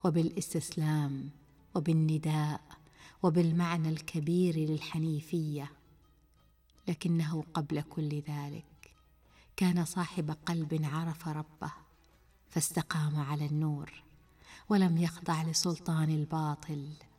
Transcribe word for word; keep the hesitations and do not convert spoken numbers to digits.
وبالاستسلام وبالنداء وبالمعنى الكبير للحنيفية. لكنه قبل كل ذلك كان صاحب قلب عرف ربه فاستقام على النور ولم يخضع لسلطان الباطل